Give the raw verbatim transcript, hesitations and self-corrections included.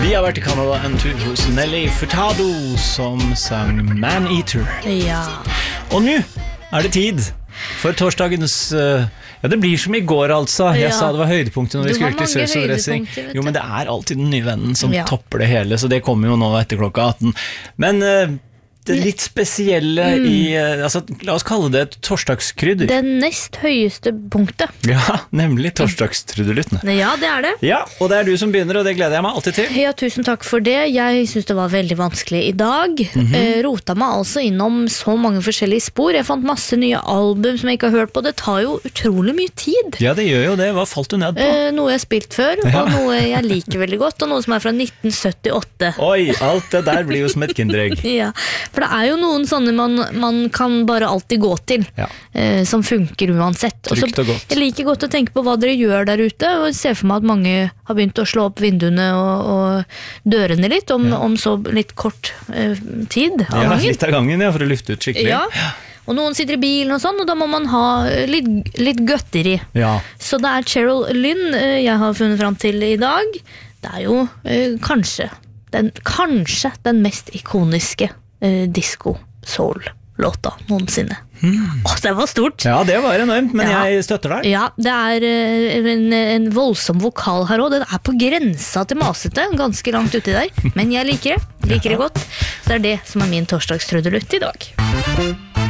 Vi har vært i Canada en tur hos Nelly Furtado, som sang Man Eater. Ja. Og nå er det tid for torsdagens... Uh, ja, det blir som i går altså. Jeg Ja. sa det var høydepunktet når Du vi skulle har til mange Søs og Dressing. høydepunkter, vet Jo, men det er alltid den nye vennen som Ja. topper det hele, så det kommer jo nå etter klokka atten. Men... Uh, det litt spesielle mm. i, altså, la oss kalle det et torsdagskrydder. Det nest høyeste punktet. Ja, nemlig torsdagstrudelutten. Ja, det er det. Ja, og det er du som begynner, og det gleder jeg meg alltid til. Ja, tusen takk for det. Jeg synes det var veldig vanskelig i dag. Mm-hmm. eh, Rota meg altså innom så mange forskjellige spor. Jeg fant masse nye album som jeg ikke har hørt på. Det tar jo utrolig mye tid. Ja, det gjør jo det. Hva falt du ned på? Eh, noe jeg har spilt før, Ja. og noe jeg liker veldig godt, og noe som er fra nitten syttiåtte. Oi, alt det der blir jo som et kinderegg. Ja, for det er jo noen sånne man, man kan bare alltid gå til, Ja. eh, som funker uansett. Trygt og godt. Jeg liker godt å tenke på hva dere gjør der ute, og jeg ser for meg at mange har begynt å slå opp vinduene og, og dørene litt, om, Ja. om så litt kort eh, tid av Ja, gangen. litt av gangen, ja, for å lufte ut skikkelig. Ja. Og noen sitter i bilen og sånn, og da må man ha litt, litt gøtteri. Ja. Så det er Cheryl Lynn eh, jeg har funnet fram til i dag. Det er jo eh, kanskje, den, kanskje den mest ikoniske eh, disco-soul-låta noensinne. Hmm. Åh, det var stort! Ja, det var enormt, men Ja. jeg støtter deg. Ja, det er eh, en, en voldsom vokal her også. Den er på grensa til masete, ganske langt uti der. Men jeg liker det. Liker det godt. Så det er det som er min torsdagstrudelutt i dag.